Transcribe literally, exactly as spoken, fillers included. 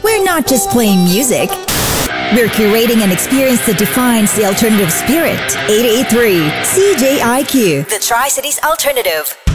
We're not just playing music. We're curating an experience that defines the alternative spirit. eighty-eight point three C J I Q, the Tri-Cities Alternative.